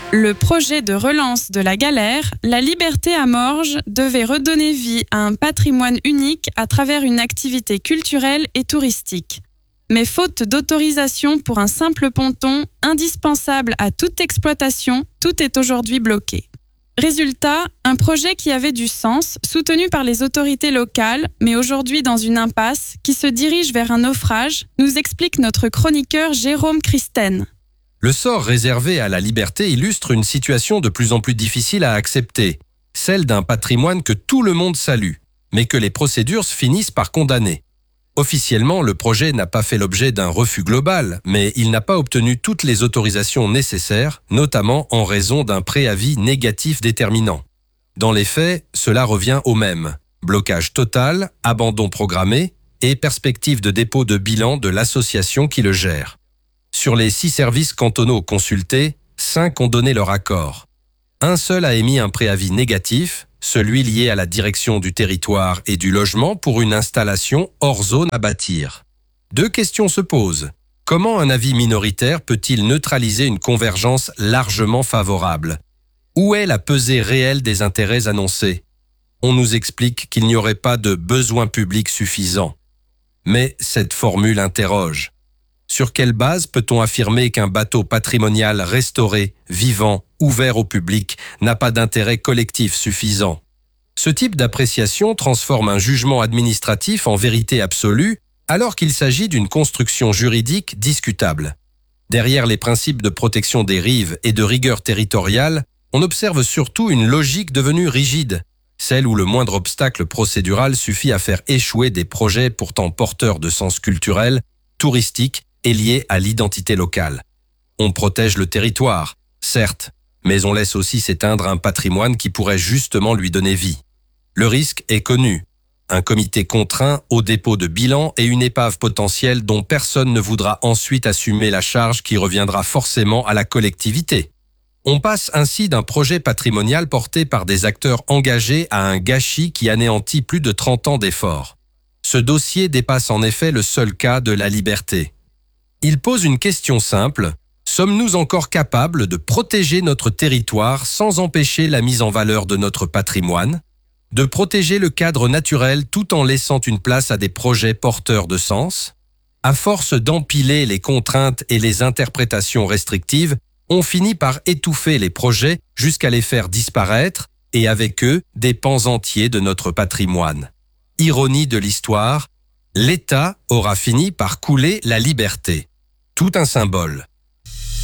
Le projet de relance de la galère, la Liberté à Morges, devait redonner vie à un patrimoine unique à travers une activité culturelle et touristique. Mais faute d'autorisation pour un simple ponton, indispensable à toute exploitation, tout est aujourd'hui bloqué. Résultat, un projet qui avait du sens, soutenu par les autorités locales, mais aujourd'hui dans une impasse, qui se dirige vers un naufrage, nous explique notre chroniqueur Jérôme Christen. Le sort réservé à la liberté illustre une situation de plus en plus difficile à accepter, celle d'un patrimoine que tout le monde salue, mais que les procédures finissent par condamner. Officiellement, le projet n'a pas fait l'objet d'un refus global, mais il n'a pas obtenu toutes les autorisations nécessaires, notamment en raison d'un préavis négatif déterminant. Dans les faits, cela revient au même. Blocage total, abandon programmé et perspective de dépôt de bilan de l'association qui le gère. Sur les 6 services cantonaux consultés, 5 ont donné leur accord. Un seul a émis un préavis négatif, celui lié à la direction du territoire et du logement pour une installation hors zone à bâtir. 2 questions se posent. Comment un avis minoritaire peut-il neutraliser une convergence largement favorable? Où est la pesée réelle des intérêts annoncés? On nous explique qu'il n'y aurait pas de besoin public suffisant. Mais cette formule interroge. Sur quelle base peut-on affirmer qu'un bateau patrimonial restauré, vivant, ouvert au public, n'a pas d'intérêt collectif suffisant? Ce type d'appréciation transforme un jugement administratif en vérité absolue, alors qu'il s'agit d'une construction juridique discutable. Derrière les principes de protection des rives et de rigueur territoriale, on observe surtout une logique devenue rigide, celle où le moindre obstacle procédural suffit à faire échouer des projets pourtant porteurs de sens culturel, touristique et liés à l'identité locale. On protège le territoire, certes, mais on laisse aussi s'éteindre un patrimoine qui pourrait justement lui donner vie. Le risque est connu. Un comité contraint au dépôt de bilan et une épave potentielle dont personne ne voudra ensuite assumer la charge qui reviendra forcément à la collectivité. On passe ainsi d'un projet patrimonial porté par des acteurs engagés à un gâchis qui anéantit plus de 30 ans d'efforts. Ce dossier dépasse en effet le seul cas de la liberté. Il pose une question simple. Sommes-nous encore capables de protéger notre territoire sans empêcher la mise en valeur de notre patrimoine? De protéger le cadre naturel tout en laissant une place à des projets porteurs de sens? À force d'empiler les contraintes et les interprétations restrictives, on finit par étouffer les projets jusqu'à les faire disparaître et avec eux des pans entiers de notre patrimoine. Ironie de l'histoire, l'État aura fini par couler la liberté. Tout un symbole.